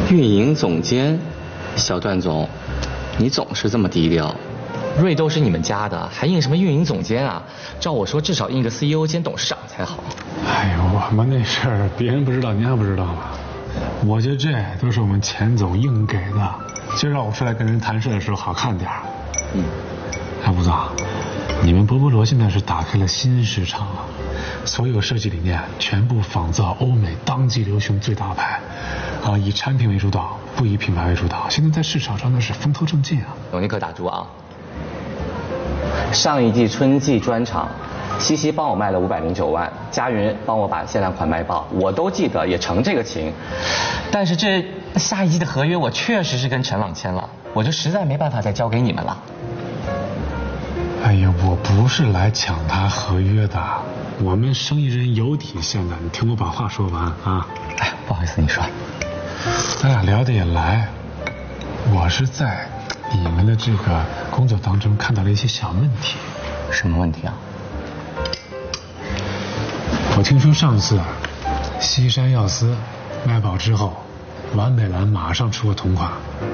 运营总监，小段总，你总是这么低调。 瑞都是你们家的，还应什么运营总监啊？照我说，至少应个 CEO 兼董事长才好。 哎呦，我们那事儿别人不知道，您还不知道吗？我觉得这都是我们钱总硬给的，就让我出来跟人谈事的时候好看点儿。哎，吴总，你们波波罗现在是打开了新市场啊，所有设计理念全部仿造欧美当季流行最大牌，啊，以产品为主导，不以品牌为主导。现在在市场上那是风头正劲啊。 你可打住啊！ 上一季春季专场，西西帮我卖了509万，佳云帮我把限量款卖爆，我都记得，也成这个情。 但是这下一季的合约我确实是跟陈朗签了，我就实在没办法再交给你们了。 哎呀，我不是来抢他合约的，我们生意人有底线的，你听我把话说完啊。 哎，不好意思，你说。 咱俩聊得也来，我是在你们的这个工作当中看到了一些小问题。 什么问题啊？ 我听说上次西山药丝卖爆之后，完美蓝马上出了同款。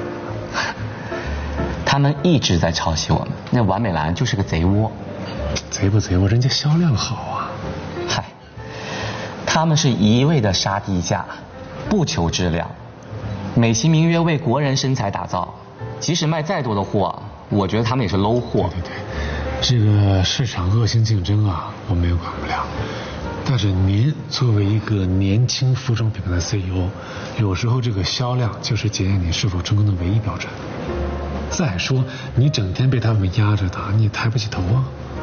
他们一直在抄袭我们，那完美蓝就是个贼窝。 贼不贼窝，人家销量好啊。 嗨，他们是一味的杀低价，不求质量，美其名曰为国人身材打造。即使卖再多的货，我觉得他们也是 low 货。 对，这个市场恶性竞争啊，我们也管不了。但是您作为一个年轻服装品牌的 CEO， 有时候这个销量就是检验你是否成功的唯一标准。再说，你整天被他们压着打，你也抬不起头啊。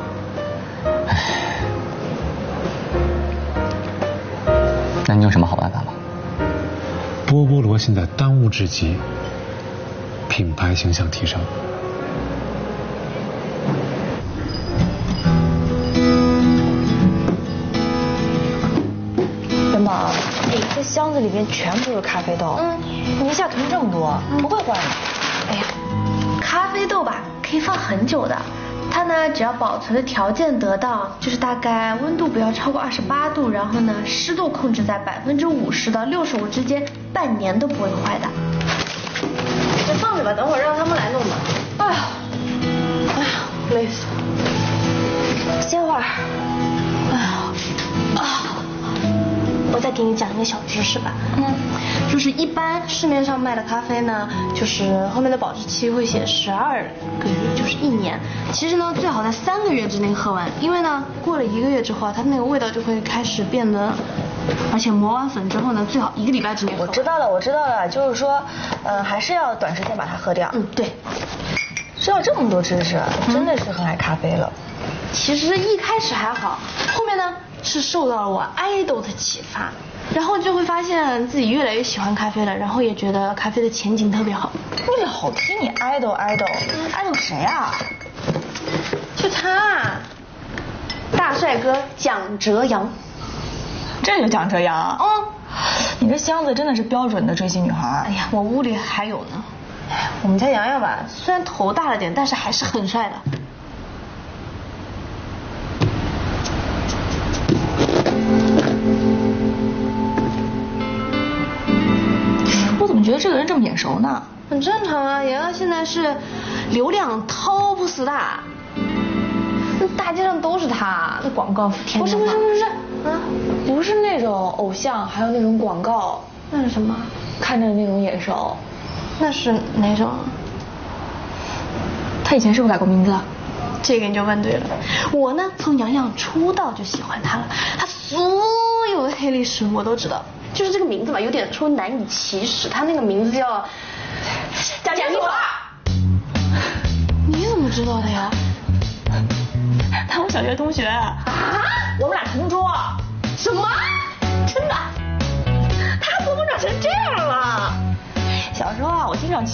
那你有什么好办法吗？ 波波罗现在当务之急，品牌形象提升。 元宝，这箱子里面全部是咖啡豆，你一下囤这么多，不会坏吗？ 哎呀，咖啡豆吧可以放很久的，它呢只要保存的条件得到，就是大概温度不要超过28度，然后呢湿度控制在50%到65%之间，半年都不会坏的。 就放着吧，等会儿让他们来弄吧。哎呀，累死了。歇会儿。 哎呀，我再给你讲一个小知识吧。就是一般市面上卖的咖啡呢，就是后面的保质期会写12个月，就是1年。其实呢，最好在3个月之内喝完，因为呢，过了1个月之后啊，它那个味道就会开始变得，而且磨完粉之后呢，最好1个礼拜之内喝完。 我知道了，就是说，还是要短时间把它喝掉。 对。 知道这么多知识，真的是很爱咖啡了。 其实一开始还好，后面呢是受到了我idol的启发，然后就会发现自己越来越喜欢咖啡了，然后也觉得咖啡的前景特别好。 你老听你idol谁啊？ 就他，大帅哥蒋哲阳。 这就蒋哲阳。你这箱子真的是标准的追星女孩。 哎呀，我屋里还有呢。 我们家洋洋吧， 虽然头大了点，但是还是很帅的。 我怎么觉得这个人这么眼熟呢？ 很正常啊，洋洋现在是流量 top star， 那大街上都是他，那广告天天放。 不是那种偶像，还有那种广告。 那是什么？ 看着那种眼熟。 那是哪种？ 他以前是不是改过名字？ 这个你就问对了。我呢，从洋洋出道就喜欢他了，他所有的黑历史我都知道。就是这个名字吧，有点说难以启齿。他那个名字叫蒋建华。 你怎么知道的呀？ 他我小学同学。我们俩同桌。 什么？真的？ 他怎么长成这样了？小时候啊，我经常